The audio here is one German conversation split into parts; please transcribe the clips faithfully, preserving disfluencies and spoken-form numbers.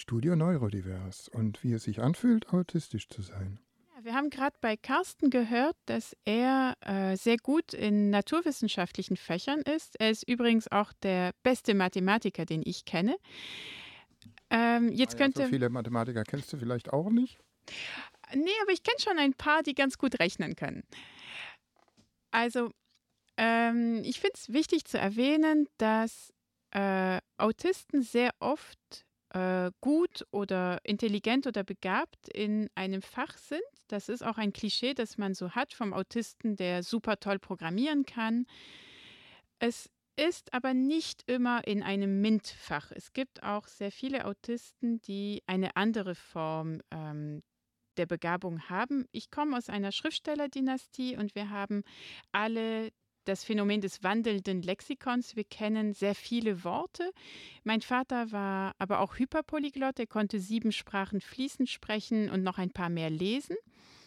Studio Neurodivers und wie es sich anfühlt, autistisch zu sein. Ja, wir haben gerade bei Carsten gehört, dass er äh, sehr gut in naturwissenschaftlichen Fächern ist. Er ist übrigens auch der beste Mathematiker, den ich kenne. Ähm, jetzt Naja, so könnte. viele Mathematiker kennst du vielleicht auch nicht. Nee, aber ich kenne schon ein paar, die ganz gut rechnen können. Also, ähm, ich finde es wichtig zu erwähnen, dass äh, Autisten sehr oft äh, gut oder intelligent oder begabt in einem Fach sind. Das ist auch ein Klischee, das man so hat vom Autisten, der super toll programmieren kann. Es ist aber nicht immer in einem MINT-Fach. Es gibt auch sehr viele Autisten, die eine andere Form ähm, der Begabung haben. Ich komme aus einer Schriftstellerdynastie und wir haben alle das Phänomen des wandelnden Lexikons. Wir kennen sehr viele Worte. Mein Vater war aber auch Hyperpolyglott. Er konnte sieben Sprachen fließend sprechen und noch ein paar mehr lesen.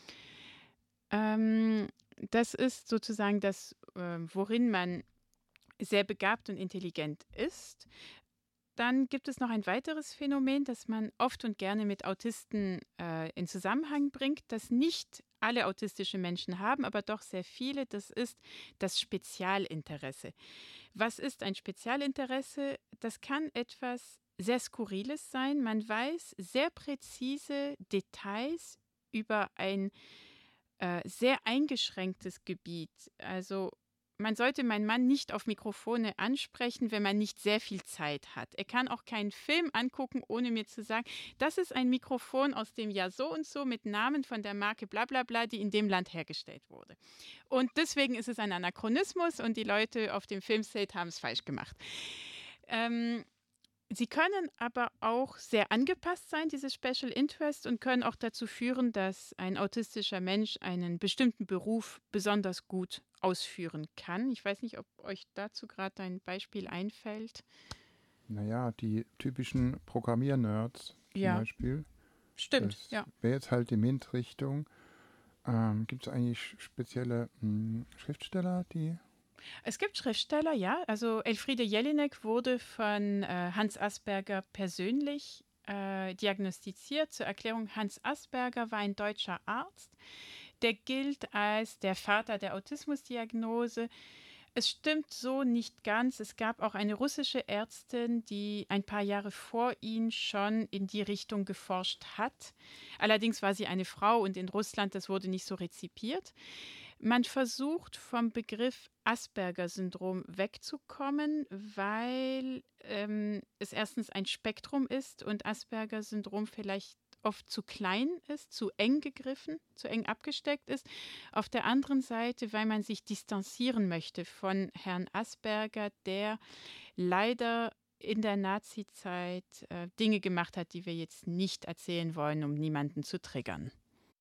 Ähm, das ist sozusagen das, äh, worin man sehr begabt und intelligent ist. Dann gibt es noch ein weiteres Phänomen, das man oft und gerne mit Autisten äh, in Zusammenhang bringt, das nicht alle autistische Menschen haben, aber doch sehr viele. Das ist das Spezialinteresse. Was ist ein Spezialinteresse? Das kann etwas sehr Skurriles sein. Man weiß sehr präzise Details über ein äh, sehr eingeschränktes Gebiet. Also man sollte meinen Mann nicht auf Mikrofone ansprechen, wenn man nicht sehr viel Zeit hat. Er kann auch keinen Film angucken, ohne mir zu sagen, das ist ein Mikrofon aus dem Jahr so und so mit Namen von der Marke bla bla bla, die in dem Land hergestellt wurde. Und deswegen ist es ein Anachronismus und die Leute auf dem Filmset haben es falsch gemacht. Ähm, Sie können aber auch sehr angepasst sein, diese Special Interest, und können auch dazu führen, dass ein autistischer Mensch einen bestimmten Beruf besonders gut ausführen kann. Ich weiß nicht, ob euch dazu gerade ein Beispiel einfällt. Naja, die typischen Programmiernerds zum Ja, Beispiel. stimmt, Das ja. wäre jetzt halt die MINT-Richtung. Ähm, Gibt es eigentlich spezielle mh, Schriftsteller, die... Es gibt Schriftsteller, ja. Also Elfriede Jelinek wurde von äh, Hans Asperger persönlich äh, diagnostiziert. Zur Erklärung, Hans Asperger war ein deutscher Arzt. Der gilt als der Vater der Autismusdiagnose. Es stimmt so nicht ganz. Es gab auch eine russische Ärztin, die ein paar Jahre vor ihm schon in die Richtung geforscht hat. Allerdings war sie eine Frau und in Russland, das wurde nicht so rezipiert. Man versucht vom Begriff Asperger-Syndrom wegzukommen, weil ähm, es erstens ein Spektrum ist und Asperger-Syndrom vielleicht oft zu klein ist, zu eng gegriffen, zu eng abgesteckt ist. Auf der anderen Seite, weil man sich distanzieren möchte von Herrn Asperger, der leider in der Nazi-Zeit äh, Dinge gemacht hat, die wir jetzt nicht erzählen wollen, um niemanden zu triggern.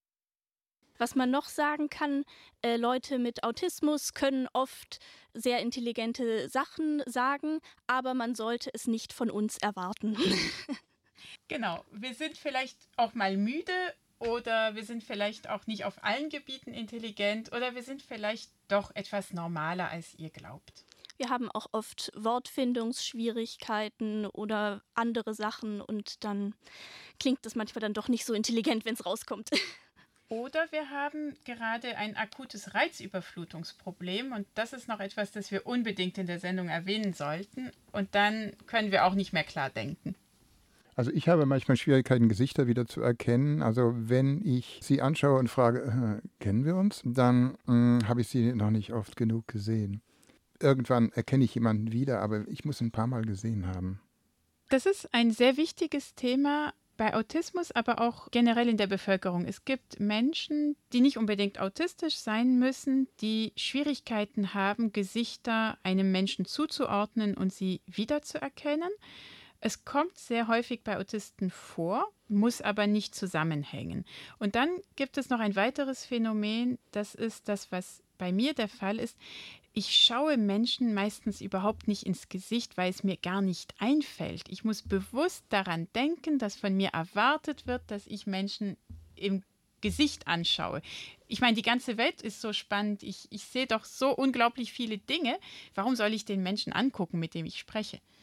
Was man noch sagen kann, äh, Leute mit Autismus können oft sehr intelligente Sachen sagen, aber man sollte es nicht von uns erwarten. Genau, wir sind vielleicht auch mal müde oder wir sind vielleicht auch nicht auf allen Gebieten intelligent oder wir sind vielleicht doch etwas normaler, als ihr glaubt. Wir haben auch oft Wortfindungsschwierigkeiten oder andere Sachen und dann klingt das manchmal dann doch nicht so intelligent, wenn es rauskommt. Oder wir haben gerade ein akutes Reizüberflutungsproblem und das ist noch etwas, das wir unbedingt in der Sendung erwähnen sollten und dann können wir auch nicht mehr klar denken. Also ich habe manchmal Schwierigkeiten, Gesichter wieder zu erkennen. Also wenn ich sie anschaue und frage, äh, kennen wir uns, dann äh, habe ich sie noch nicht oft genug gesehen. Irgendwann erkenne ich jemanden wieder, aber ich muss ihn ein paar Mal gesehen haben. Das ist ein sehr wichtiges Thema bei Autismus, aber auch generell in der Bevölkerung. Es gibt Menschen, die nicht unbedingt autistisch sein müssen, die Schwierigkeiten haben, Gesichter einem Menschen zuzuordnen und sie wiederzuerkennen. Es kommt sehr häufig bei Autisten vor, muss aber nicht zusammenhängen. Und dann gibt es noch ein weiteres Phänomen, das ist das, was bei mir der Fall ist. Ich schaue Menschen meistens überhaupt nicht ins Gesicht, weil es mir gar nicht einfällt. Ich muss bewusst daran denken, dass von mir erwartet wird, dass ich Menschen im Gesicht anschaue. Ich meine, die ganze Welt ist so spannend. Ich, ich sehe doch so unglaublich viele Dinge. Warum soll ich den Menschen angucken, mit dem ich spreche?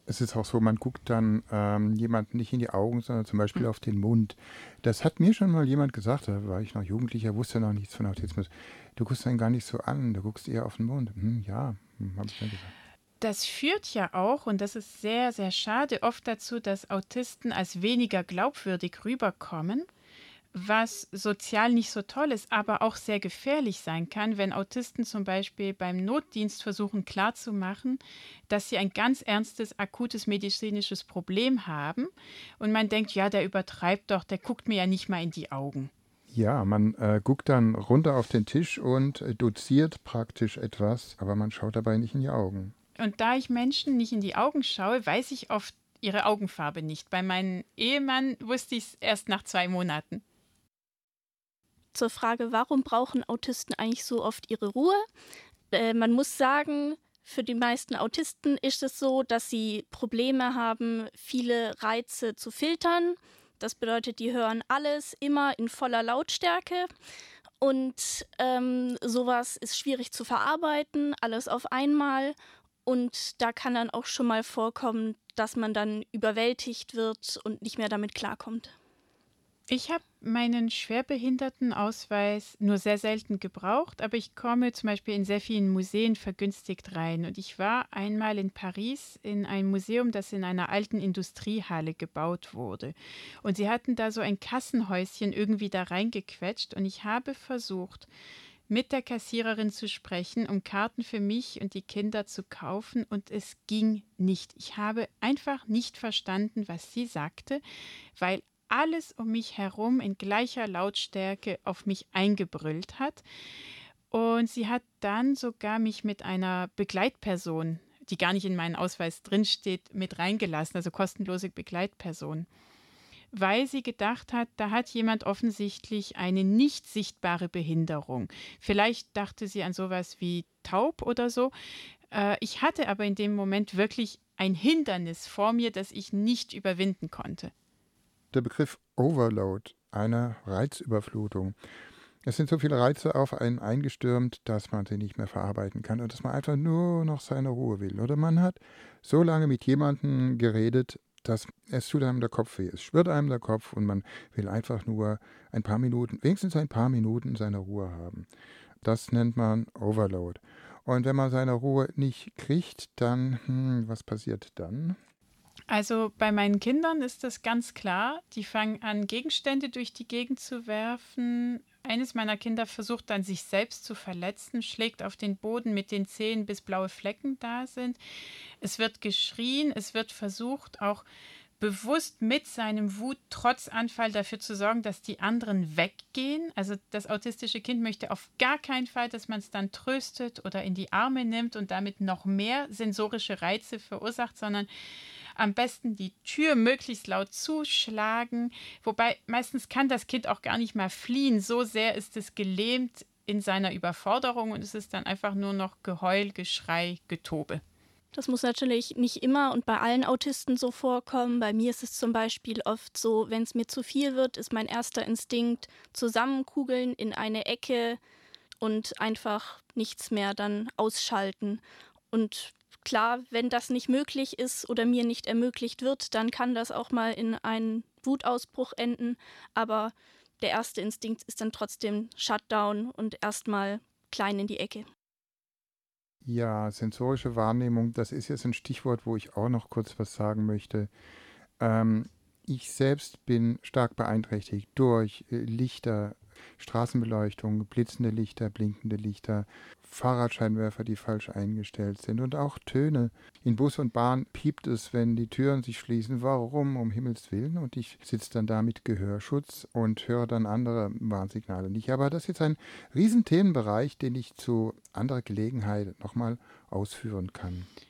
Es ist auch so, man guckt dann ähm, jemanden nicht in die Augen, sondern zum Beispiel auf den Mund. Das hat mir schon mal jemand gesagt, da war ich noch Jugendlicher, wusste noch nichts von Autismus. Du guckst einen gar nicht so an, du guckst eher auf den Mund. Hm, ja, hm, habe ich dann gesagt. Das führt ja auch, und das ist sehr, sehr schade, oft dazu, dass Autisten als weniger glaubwürdig rüberkommen, was sozial nicht so toll ist, aber auch sehr gefährlich sein kann, wenn Autisten zum Beispiel beim Notdienst versuchen klarzumachen, dass sie ein ganz ernstes, akutes medizinisches Problem haben und man denkt, ja, der übertreibt doch, der guckt mir ja nicht mal in die Augen. Ja, man äh, guckt dann runter auf den Tisch und äh, doziert praktisch etwas, aber man schaut dabei nicht in die Augen. Und da ich Menschen nicht in die Augen schaue, weiß ich oft ihre Augenfarbe nicht. Bei meinem Ehemann wusste ich es erst nach zwei Monaten. Zur Frage, warum brauchen Autisten eigentlich so oft ihre Ruhe? Äh, man muss sagen, für die meisten Autisten ist es so, dass sie Probleme haben, viele Reize zu filtern. Das bedeutet, die hören alles immer in voller Lautstärke. Und ähm, sowas ist schwierig zu verarbeiten, alles auf einmal. Und da kann dann auch schon mal vorkommen, dass man dann überwältigt wird und nicht mehr damit klarkommt. Ich habe meinen Schwerbehindertenausweis nur sehr selten gebraucht, aber ich komme zum Beispiel in sehr vielen Museen vergünstigt rein. Und ich war einmal in Paris in einem Museum, das in einer alten Industriehalle gebaut wurde. Und sie hatten da so ein Kassenhäuschen irgendwie da reingequetscht. Und ich habe versucht, mit der Kassiererin zu sprechen, um Karten für mich und die Kinder zu kaufen. Und es ging nicht. Ich habe einfach nicht verstanden, was sie sagte, weil alles um mich herum in gleicher Lautstärke auf mich eingebrüllt hat. Und sie hat dann sogar mich mit einer Begleitperson, die gar nicht in meinem Ausweis drinsteht, mit reingelassen, also kostenlose Begleitperson, weil sie gedacht hat, da hat jemand offensichtlich eine nicht sichtbare Behinderung. Vielleicht dachte sie an sowas wie taub oder so. Äh, ich hatte aber in dem Moment wirklich ein Hindernis vor mir, das ich nicht überwinden konnte. Der Begriff Overload, eine Reizüberflutung. Es sind so viele Reize auf einen eingestürmt, dass man sie nicht mehr verarbeiten kann und dass man einfach nur noch seine Ruhe will. Oder man hat so lange mit jemandem geredet, dass es tut einem der Kopf weh. Es schwirrt einem der Kopf und man will einfach nur ein paar Minuten, wenigstens ein paar Minuten seine Ruhe haben. Das nennt man Overload. Und wenn man seine Ruhe nicht kriegt, dann, hm, was passiert dann? Also bei meinen Kindern ist das ganz klar. Die fangen an, Gegenstände durch die Gegend zu werfen. Eines meiner Kinder versucht dann, sich selbst zu verletzen, schlägt auf den Boden mit den Zehen, bis blaue Flecken da sind. Es wird geschrien, es wird versucht, auch bewusst mit seinem Wut-Trotzanfall dafür zu sorgen, dass die anderen weggehen. Also das autistische Kind möchte auf gar keinen Fall, dass man es dann tröstet oder in die Arme nimmt und damit noch mehr sensorische Reize verursacht, sondern am besten die Tür möglichst laut zuschlagen. Wobei meistens kann das Kind auch gar nicht mal fliehen. So sehr ist es gelähmt in seiner Überforderung und es ist dann einfach nur noch Geheul, Geschrei, Getobe. Das muss natürlich nicht immer und bei allen Autisten so vorkommen. Bei mir ist es zum Beispiel oft so, wenn es mir zu viel wird, ist mein erster Instinkt zusammenkugeln in eine Ecke und einfach nichts mehr dann ausschalten. Und klar, wenn das nicht möglich ist oder mir nicht ermöglicht wird, dann kann das auch mal in einen Wutausbruch enden. Aber der erste Instinkt ist dann trotzdem Shutdown und erstmal klein in die Ecke. Ja, sensorische Wahrnehmung, das ist jetzt ein Stichwort, wo ich auch noch kurz was sagen möchte. Ähm, ich selbst bin stark beeinträchtigt durch äh, Lichter, Straßenbeleuchtung, blitzende Lichter, blinkende Lichter, Fahrradscheinwerfer, die falsch eingestellt sind und auch Töne. In Bus und Bahn piept es, wenn die Türen sich schließen. Warum? Um Himmels Willen. Und ich sitze dann da mit Gehörschutz und höre dann andere Warnsignale nicht. Aber das ist jetzt ein riesen Themenbereich, den ich zu anderer Gelegenheit nochmal ausführen kann.